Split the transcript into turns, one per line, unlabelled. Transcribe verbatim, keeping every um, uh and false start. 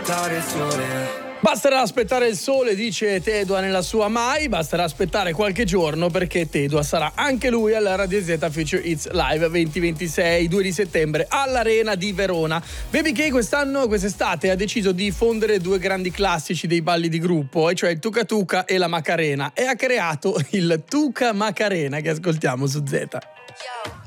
aspettare il sole.
Basterà aspettare il sole, dice Tedua nella sua Mai. Basterà aspettare qualche giorno perché Tedua sarà anche lui alla Radio Z Future Hits Live venti ventisei, due di settembre all'Arena di Verona. Baby K quest'anno, quest'estate, ha deciso di fondere due grandi classici dei balli di gruppo, e cioè il Tuca Tuca e la Macarena, e ha creato il Tuca Macarena che ascoltiamo su Z.